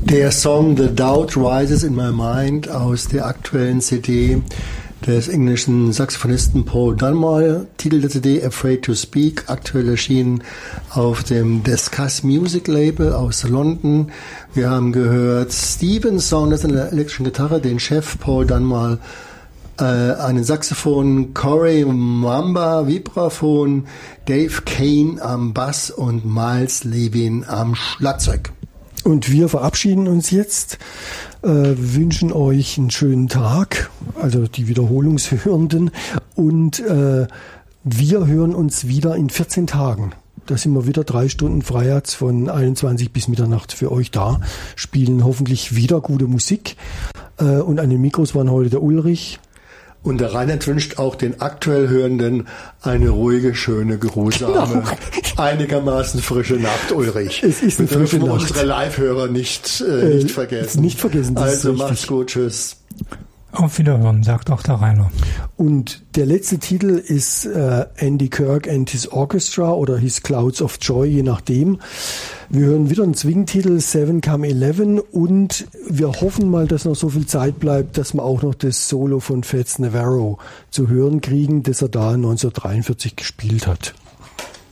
Der Song The Doubt Rises in My Mind aus der aktuellen CD des englischen Saxophonisten Paul Dunmore. Titel der CD Afraid to Speak, aktuell erschienen auf dem Discuss Music Label aus London. Wir haben gehört Steven Saunders an der elektrischen Gitarre, den Chef Paul Dunmore an den Saxophon, Corey Mwamba Vibraphon, Dave Kane am Bass und Miles Levin am Schlagzeug. Und wir verabschieden uns jetzt, wünschen euch einen schönen Tag, also die Wiederholungshörenden, und wir hören uns wieder in 14 Tagen. Da sind wir wieder 3 Stunden Freiheits von 21 bis Mitternacht für euch da, spielen hoffentlich wieder gute Musik. Und an den Mikros waren heute der Ulrich. Und der Reinhard wünscht auch den aktuell Hörenden eine ruhige, schöne, geruhsame, einigermaßen frische Nacht, Ulrich. Es ist eine frische Nacht. Unsere Live-Hörer nicht vergessen. Nicht vergessen. Also macht's gut, tschüss. Auf Wiederhören, sagt auch der Rainer. Und der letzte Titel ist Andy Kirk and His Orchestra oder His Clouds of Joy, je nachdem. Wir hören wieder einen Swing-Titel, 7 Come 11, und wir hoffen mal, dass noch so viel Zeit bleibt, dass wir auch noch das Solo von Fats Navarro zu hören kriegen, das er da 1943 gespielt hat.